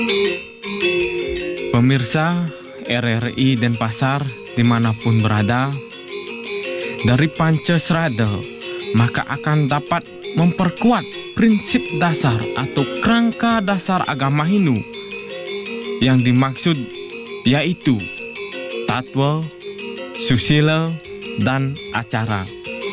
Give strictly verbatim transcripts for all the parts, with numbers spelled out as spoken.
Pemirsa R R I Denpasar dimanapun berada, dari Pancasrada maka akan dapat memperkuat prinsip dasar atau kerangka dasar agama Hindu. Yang dimaksud yaitu tatwa, susila, dan acara.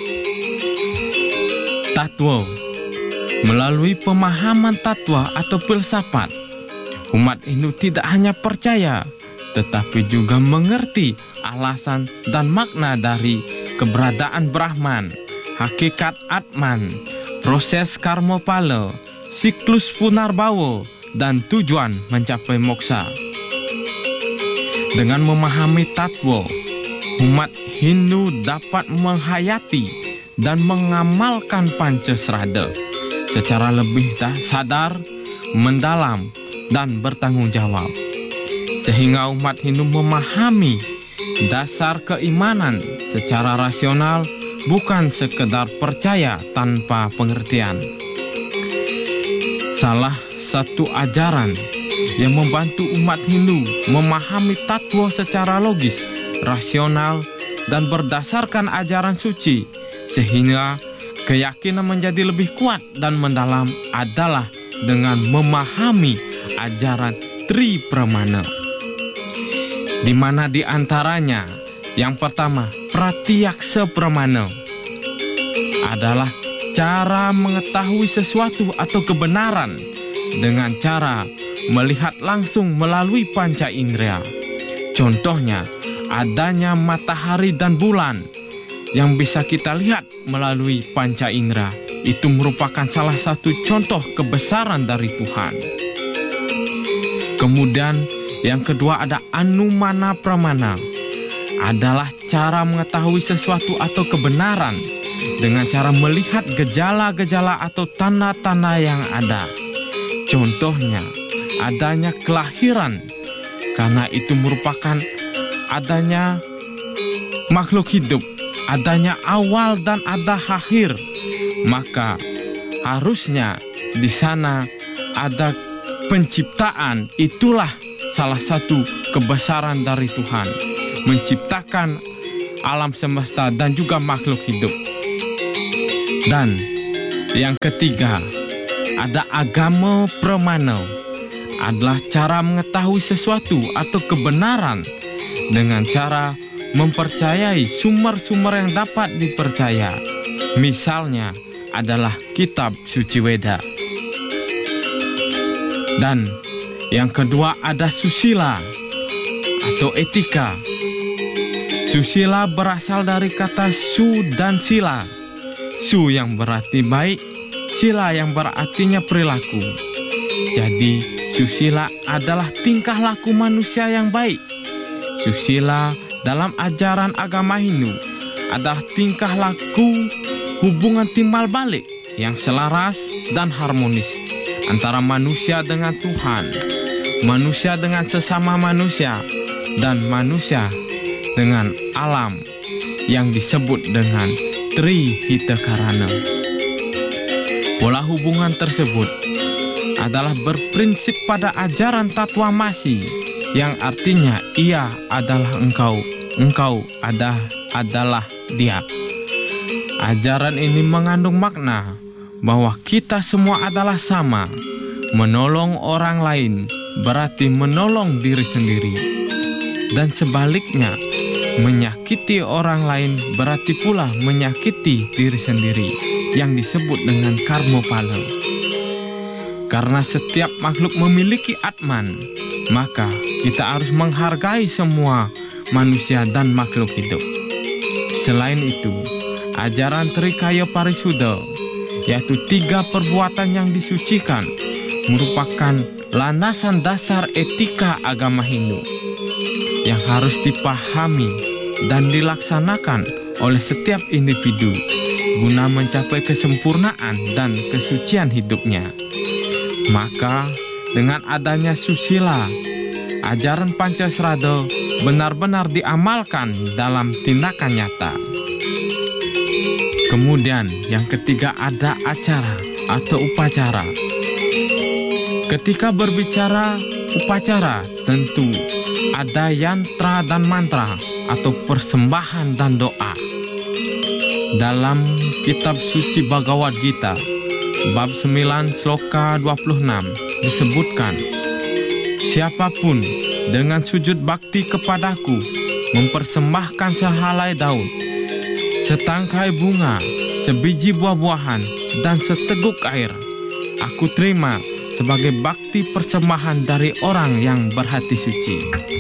Tatwa. Melalui pemahaman tatwa atau filsafat, umat Hindu tidak hanya percaya, tetapi juga mengerti alasan dan makna dari keberadaan Brahman, hakikat Atman, proses karma pala, siklus punarbawa, dan tujuan mencapai moksa. Dengan memahami tatwa, umat Hindu dapat menghayati dan mengamalkan Pancasrada secara lebih sadar, mendalam, dan bertanggung jawab. Sehingga umat Hindu memahami dasar keimanan secara rasional, bukan sekedar percaya tanpa pengertian. Salah satu ajaran yang membantu umat Hindu memahami tatwa secara logis, rasional, dan berdasarkan ajaran suci, sehingga keyakinan menjadi lebih kuat dan mendalam adalah dengan memahami ajaran Tri Pramana. Di mana di antaranya yang pertama, Pratyaksa Pramana adalah cara mengetahui sesuatu atau kebenaran dengan cara melihat langsung melalui panca indera. Contohnya, adanya matahari dan bulan yang bisa kita lihat melalui panca indera. Itu merupakan salah satu contoh kebesaran dari Tuhan. Kemudian yang kedua ada Anumana Pramana, adalah cara mengetahui sesuatu atau kebenaran dengan cara melihat gejala-gejala atau tanda-tanda yang ada. Contohnya, adanya kelahiran, karena itu merupakan adanya makhluk hidup, adanya awal dan ada akhir, maka harusnya di sana ada penciptaan. Itulah salah satu kebesaran dari Tuhan, menciptakan alam semesta dan juga makhluk hidup. Dan yang ketiga, ada agama pramana, adalah cara mengetahui sesuatu atau kebenaran dengan cara mempercayai sumber-sumber yang dapat dipercaya. Misalnya adalah kitab suci Weda. Dan yang kedua ada susila atau etika. Susila berasal dari kata su dan sila. Su yang berarti baik, sila yang berartinya perilaku. Jadi susila adalah tingkah laku manusia yang baik. Susila dalam ajaran agama Hindu adalah tingkah laku hubungan timbal balik yang selaras dan harmonis antara manusia dengan Tuhan, manusia dengan sesama manusia, dan manusia dengan alam yang disebut dengan Trihitakarana. Pola hubungan tersebut adalah berprinsip pada ajaran Tatwamasi, yang artinya ia adalah engkau, engkau ada, adalah dia. Ajaran ini mengandung makna bahwa kita semua adalah sama. Menolong orang lain berarti menolong diri sendiri. Dan sebaliknya, menyakiti orang lain berarti pula menyakiti diri sendiri, yang disebut dengan karma pala. Karena setiap makhluk memiliki Atman, maka kita harus menghargai semua manusia dan makhluk hidup. Selain itu, ajaran Trikaya Parisuddha, yaitu tiga perbuatan yang disucikan, merupakan landasan dasar etika agama Hindu yang harus dipahami dan dilaksanakan oleh setiap individu guna mencapai kesempurnaan dan kesucian hidupnya. Maka dengan adanya susila, ajaran Pancasrada benar-benar diamalkan dalam tindakan nyata. Kemudian yang ketiga ada acara atau upacara. Ketika berbicara upacara tentu ada yantra dan mantra atau persembahan dan doa. Dalam kitab suci Bhagavad Gita, bab sembilan sloka dua puluh enam disebutkan, siapapun dengan sujud bakti kepadaku mempersembahkan sehelai daun, setangkai bunga, sebiji buah-buahan, dan seteguk air, aku terima sebagai bakti persembahan dari orang yang berhati suci.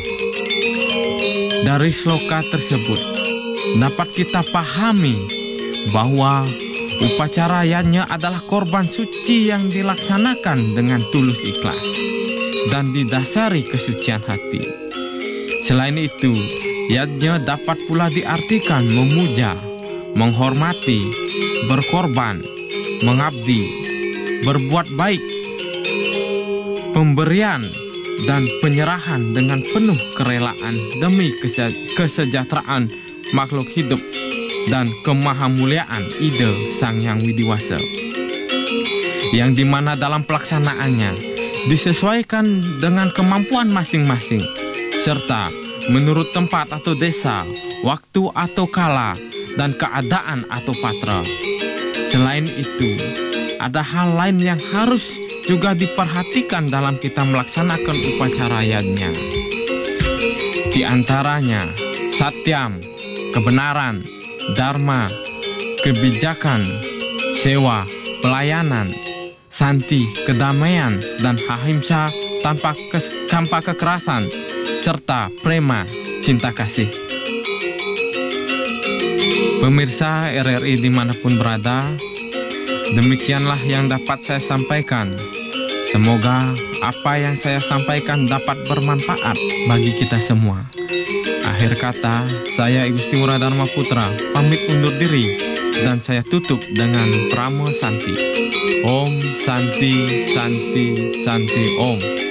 Dari sloka tersebut dapat kita pahami bahwa upacara yajna adalah korban suci yang dilaksanakan dengan tulus ikhlas dan didasari kesucian hati. Selain itu, yajna dapat pula diartikan memuja, menghormati, berkorban, mengabdi, berbuat baik, pemberian, dan penyerahan dengan penuh kerelaan demi kese- kesejahteraan makhluk hidup dan kemahamuliaan ide Sang Hyang Widiwasa, yang dimana dalam pelaksanaannya disesuaikan dengan kemampuan masing-masing, serta menurut tempat atau desa, waktu atau kala, dan keadaan atau patra. Selain itu, ada hal lain yang harus juga diperhatikan dalam kita melaksanakan upacara yajna. Di antaranya, satyam, kebenaran, dharma, kebijakan, sewa, pelayanan, santi, kedamaian, dan ahimsa tanpa, kes, tanpa kekerasan, serta prema, cinta kasih. Pemirsa R R I dimanapun berada, demikianlah yang dapat saya sampaikan. Semoga apa yang saya sampaikan dapat bermanfaat bagi kita semua. Akhir kata, saya Igusti Ngurah Dharma Putra pamit undur diri dan saya tutup dengan Prama Santi. Om Santi Santi Santi Om.